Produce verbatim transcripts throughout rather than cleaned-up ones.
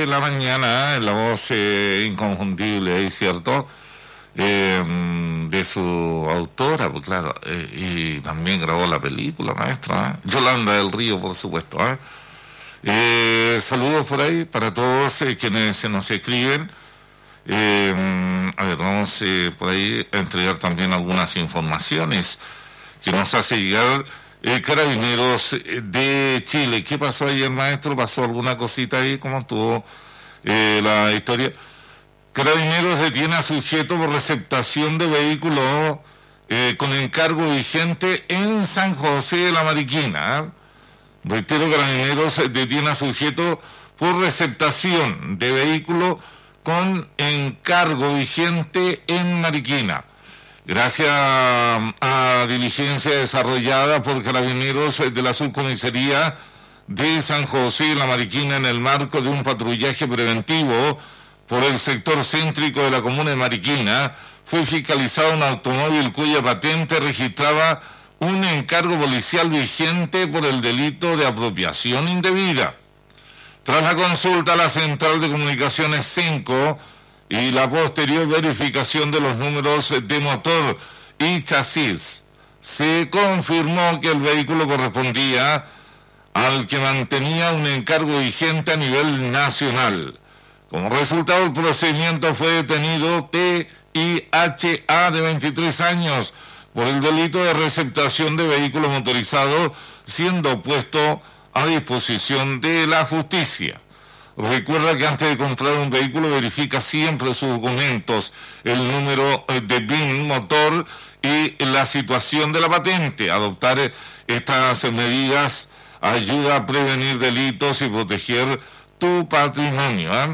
la mañana, en la voz eh, inconfundible, ¿es cierto? Eh, de su autora, pues claro, eh, y también grabó la película, maestra, ¿eh? Yolanda del Río, por supuesto. ¿eh? Eh, saludos por ahí para todos eh, quienes se nos escriben. Eh, a ver, vamos eh, por ahí a entregar también algunas informaciones que nos hace llegar eh, Carabineros de Chile. ¿Qué pasó ayer, maestro? ¿Pasó alguna cosita ahí? ¿Cómo estuvo eh, la historia? Carabineros detiene a sujeto por receptación de vehículos eh, con encargo vigente en San José de la Mariquina. ¿eh? Reitero, Carabineros detiene a sujeto por receptación de vehículos con encargo vigente en Mariquina. Gracias a diligencia desarrollada por Carabineros de la Subcomisaría de San José de la Mariquina en el marco de un patrullaje preventivo por el sector céntrico de la comuna de Mariquina, fue fiscalizado un automóvil cuya patente registraba un encargo policial vigente por el delito de apropiación indebida. Tras la consulta a la Central de Comunicaciones cinco y la posterior verificación de los números de motor y chasis, se confirmó que el vehículo correspondía al que mantenía un encargo vigente a nivel nacional. Como resultado del procedimiento fue detenido T I H A de veintitrés años por el delito de receptación de vehículos motorizados, siendo puesto a disposición de la justicia. Recuerda que antes de comprar un vehículo verifica siempre sus documentos, el número de V I N, motor y la situación de la patente. Adoptar estas medidas ayuda a prevenir delitos y proteger tu patrimonio. ¿eh?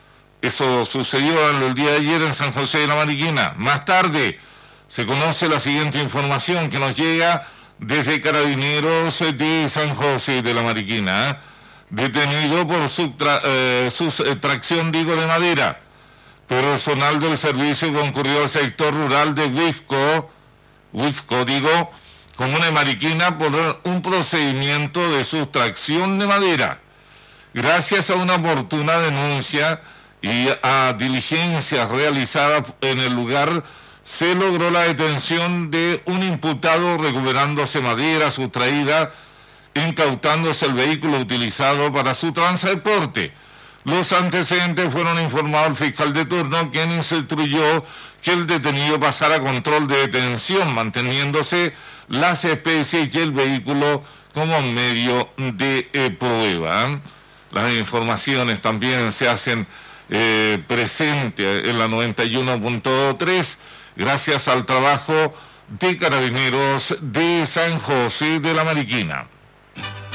Eso sucedió el día de ayer en San José de la Mariquina. Más tarde se conoce la siguiente información que nos llega desde Carabineros de San José de la Mariquina. ¿eh? Detenido por subtra, eh, sustracción, digo, de madera. Personal del servicio concurrió al sector rural de Huifco, Huifco, digo, comuna de Mariquina, por un procedimiento de sustracción de madera. Gracias a una oportuna denuncia y a diligencias realizadas en el lugar, se logró la detención de un imputado recuperándose madera sustraída, incautándose el vehículo utilizado para su transporte. Los antecedentes fueron informados al fiscal de turno, quien instruyó que el detenido pasara a control de detención, manteniéndose las especies y el vehículo como medio de eh, prueba. Las informaciones también se hacen eh, presentes en la noventa y uno punto tres, gracias al trabajo de Carabineros de San José de la Mariquina.